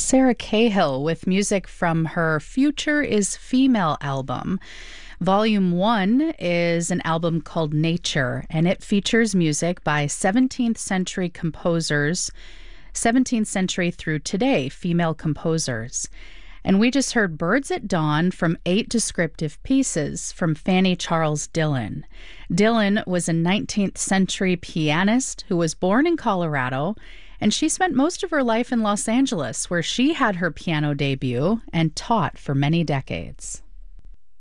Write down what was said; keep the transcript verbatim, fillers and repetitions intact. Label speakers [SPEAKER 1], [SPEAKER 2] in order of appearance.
[SPEAKER 1] Sarah Cahill with music from her Future is Female album. Volume one is an album called Nature, and it features music by seventeenth century composers, seventeenth century through today, female composers. And we just heard Birds at Dawn from eight descriptive pieces from Fanny Charles Dillon. Dillon was a nineteenth century pianist who was born in Colorado, and she spent most of her life in Los Angeles, where she had her piano debut and taught for many decades.